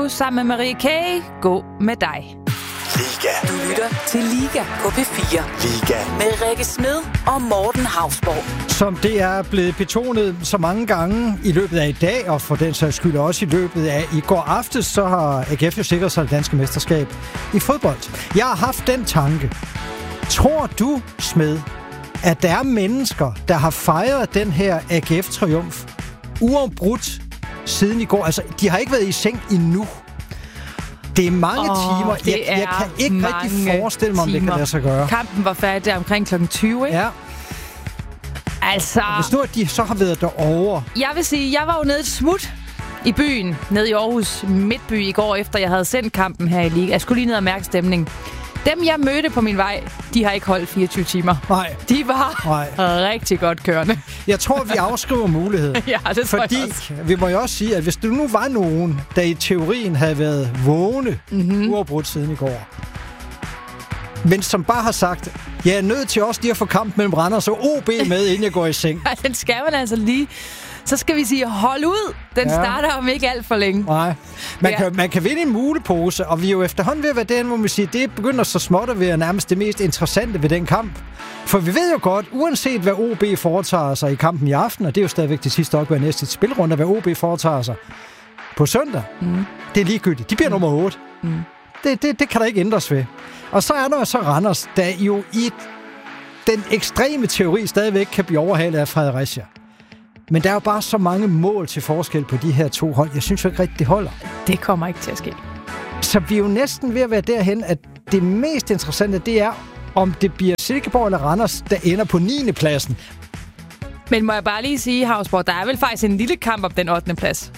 nu sammen med Marie K. Gå med dig. Liga. Du lytter til Liga på P4. Liga. Med Rikke Smed og Morten Hausborg. Som det er blevet betonet så mange gange i løbet af i dag, og for den sags skyld også i løbet af i går aftes, så har AGF jo sikret sig det danske mesterskab i fodbold. Jeg har haft den tanke. Tror du, Smed, at der er mennesker, der har fejret den her AGF-triumf uafbrudt siden i går? Altså, de har ikke været i seng endnu. Det er mange timer. Jeg kan ikke rigtig forestille mig, om det kan lade sig gøre. Kampen var færdig der omkring kl. 20, ikke? Ja. Altså... Hvis nu, at de så har været derovre... Jeg vil sige, jeg var jo nede et smut i byen, nede i Aarhus Midtby i går, efter jeg havde sendt kampen her i Liga. Jeg skulle lige ned og mærke stemningen. Dem, jeg mødte på min vej, de har ikke holdt 24 timer. Nej. De var rigtig godt kørende. Jeg tror, vi afskriver muligheden. Ja, det tror fordi jeg også. Vi må jo også sige, at hvis der nu var nogen, der i teorien havde været vågne uafbrudt siden i går, men som bare har sagt, jeg er nødt til også lige at få kamp mellem Randers og OB med, inden jeg går i seng. Ja, den skal man altså lige... Så skal vi sige, hold ud. Den starter om ikke alt for længe. Nej. Man kan vinde en mulepose, og vi er jo efterhånden ved at være derhen, hvor vi siger, det begynder så småt at være nærmest det mest interessante ved den kamp. For vi ved jo godt, uanset hvad OB foretager sig i kampen i aften, og det er jo stadigvæk det sidste opgør næste spilrunde, hvad OB foretager sig på søndag, det er ligegyldigt. De bliver nummer 8. Det kan der ikke ændres ved. Og så er der så Randers, der jo i den ekstreme teori stadigvæk kan blive overhalet af Fredericia. Men der er jo bare så mange mål til forskel på de her to hold. Jeg synes jo ikke rigtigt, det holder. Det kommer ikke til at ske. Så vi er jo næsten ved at være derhen, at det mest interessante, det er, om det bliver Silkeborg eller Randers, der ender på 9. pladsen. Men må jeg bare lige sige, Hausborg, der er vel faktisk en lille kamp om den 8. plads.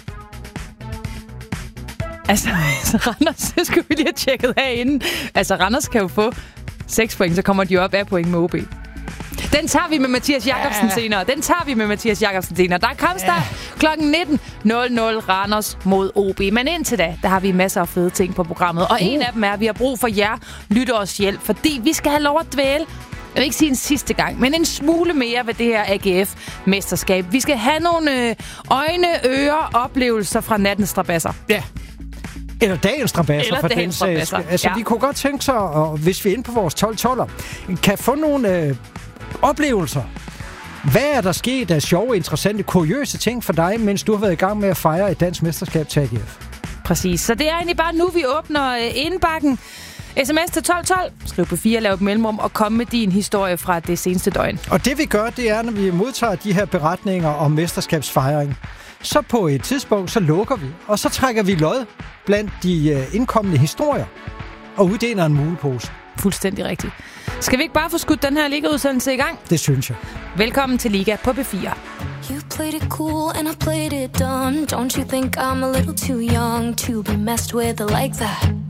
Altså, Randers, det skulle vi lige have tjekket af inden. Altså, Randers kan jo få 6 point, så kommer de op af point med OB. Den tager vi med Mathias Jakobsen senere. Der er kampstart kl. 19.00 Randers mod OB. Men indtil da, der har vi masser af fede ting på programmet. Og en af dem er, at vi har brug for jer lytteres hjælp. Fordi vi skal have lov at dvæle, jeg vil ikke sige en sidste gang, men en smule mere ved det her AGF-mesterskab. Vi skal have nogle øjne, ører, oplevelser fra nattens strabasser. Ja. Eller dagens strabasser, for den sags. Altså, vi kunne godt tænke sig, og hvis vi er inde på vores 12-12'er, kan få nogle oplevelser. Hvad er der sket af sjove, interessante, kuriøse ting for dig, mens du har været i gang med at fejre et dansk mesterskab til AGF? Præcis. Så det er egentlig bare nu, vi åbner indbakken. SMS til 1212. Skriv på 4, lav et mellemrum og kom med din historie fra det seneste døgn. Og det vi gør, det er, når vi modtager de her beretninger om mesterskabsfejring, så på et tidspunkt, så lukker vi, og så trækker vi lod blandt de indkommende historier og uddeler en mulepose. Fuldstændig rigtigt. Skal vi ikke bare få skudt den her Liga-udsendelse i gang? Det synes jeg. Velkommen til Liga på P4. You played it cool and I played it dumb. Don't you think I'm a little too young to be messed with like that?